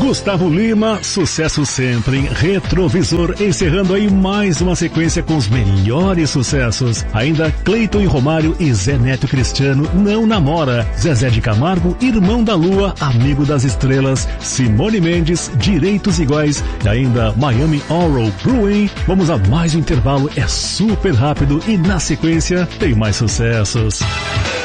Gustavo Lima, sucesso sempre em Retrovisor, encerrando aí mais uma sequência com os melhores sucessos. Ainda Cleiton e Romário e Zé Neto e Cristiano, Não Namora. Zezé de Camargo, Irmão da Lua, Amigo das Estrelas. Simone Mendes, Direitos Iguais. E ainda Miami Oral Brewing. Vamos a mais um intervalo, é super rápido e na sequência tem mais sucessos.